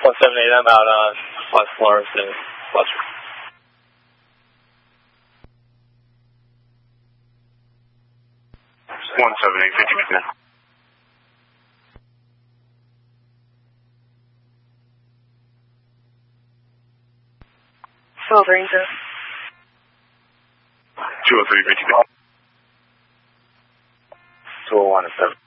178, I'm out on West Florence and Western. 178, 50%. South Ranger. 203, 50%. 201 and 7.